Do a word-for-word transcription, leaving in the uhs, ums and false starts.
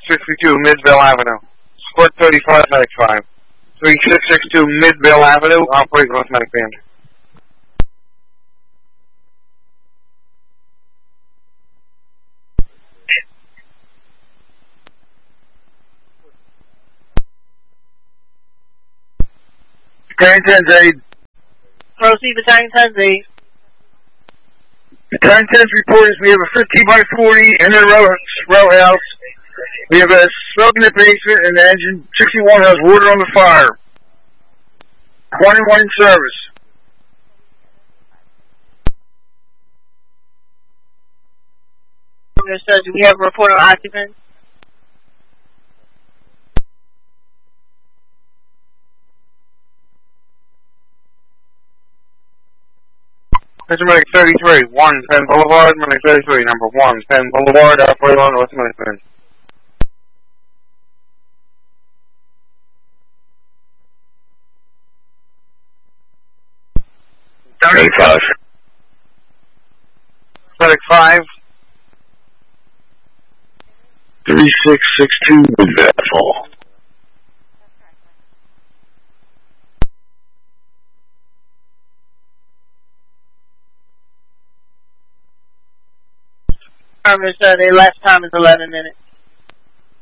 sixty-two Midvale Avenue. Squad thirty-five ninety-five. thirty-six sixty-two Midvale Avenue, operate North Medic Band. Battalion ten's aid. Proceed, Battalion ten's aid. Battalion ten's report is we have a fifteen by forty in the row, row house. We have a smoke in the basement and the engine sixty-one has water on the fire. twenty-one in service. Understood. Do we have a report on occupants? Mister Medic thirty-three, one Penn Boulevard, Medic thirty-three, number one Penn Boulevard, operate on North Medic Band. thirty-five. Medic five. thirty-six sixty-two Midvale. Understood. Their last time is eleven minutes.